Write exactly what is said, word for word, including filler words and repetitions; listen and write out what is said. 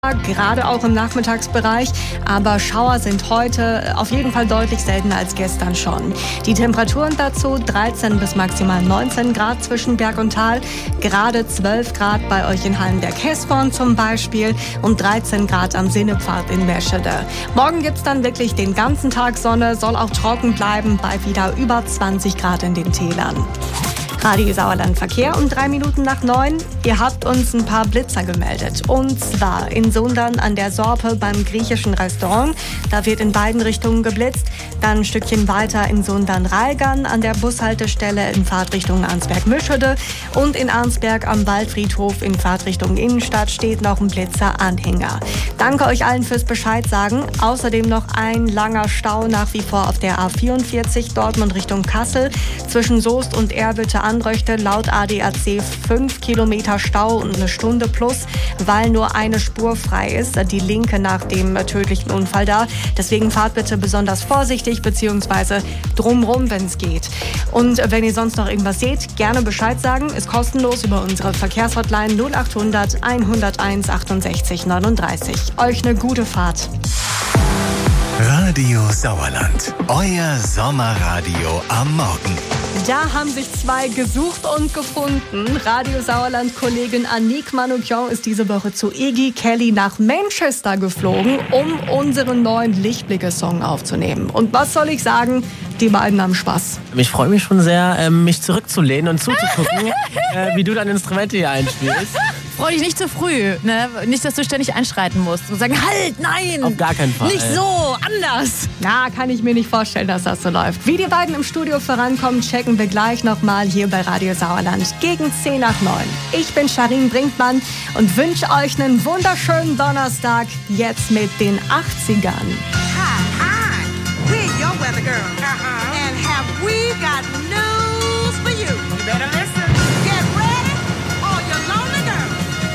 Gerade auch im Nachmittagsbereich, aber Schauer sind heute auf jeden Fall deutlich seltener als gestern schon. Die Temperaturen dazu dreizehn bis maximal neunzehn Grad zwischen Berg und Tal, gerade zwölf Grad bei euch in Hallenberg-Hesborn zum Beispiel und dreizehn Grad am Sinnepfad in Meschede. Morgen gibt's dann wirklich den ganzen Tag Sonne, soll auch trocken bleiben bei wieder über zwanzig Grad in den Tälern. Radio Sauerland Verkehr um drei Minuten nach neun. Ihr habt uns ein paar Blitzer gemeldet. Und zwar in Sundern an der Sorpe beim griechischen Restaurant. Da wird in beiden Richtungen geblitzt. Dann ein Stückchen weiter in Sundern-Reilgern an der Bushaltestelle in Fahrtrichtung Arnsberg-Mischede. Und in Arnsberg am Waldfriedhof in Fahrtrichtung Innenstadt steht noch ein Blitzer-Anhänger. Danke euch allen fürs Bescheid sagen. Außerdem noch ein langer Stau nach wie vor auf der A vierundvierzig Dortmund Richtung Kassel. Zwischen Soest und Erbütte Anröchte laut A D A C fünf Kilometer Stau und eine Stunde plus, weil nur eine Spur frei ist, die linke nach dem tödlichen Unfall da. Deswegen fahrt bitte besonders vorsichtig bzw. drumrum, wenn es geht. Und wenn ihr sonst noch irgendwas seht, gerne Bescheid sagen. Ist kostenlos über unsere Verkehrshotline null acht hundert hunderteins achtundsechzig neununddreißig. Euch eine gute Fahrt. Radio Sauerland, euer Sommerradio am Morgen. Da haben sich zwei gesucht und gefunden. Radio Sauerland-Kollegin Annick Manoukian ist diese Woche zu Iggy Kelly nach Manchester geflogen, um unseren neuen Lichtblicke-Song aufzunehmen. Und was soll ich sagen? Die beiden haben Spaß. Ich freue mich schon sehr, mich zurückzulehnen und zuzugucken, äh, wie du dein Instrument hier einspielst. Freu dich nicht zu früh, ne? Nicht, dass du ständig einschreiten musst und sagen, halt, nein! Auf gar keinen Fall. Nicht so, anders! Na, kann ich mir nicht vorstellen, dass das so läuft. Wie die beiden im Studio vorankommen, checken wir gleich nochmal hier bei Radio Sauerland gegen zehn nach neun. Ich bin Charin Brinkmann und wünsche euch einen wunderschönen Donnerstag, jetzt mit den achtzigern. Hi, hi, we're your weather girl. Uh-huh.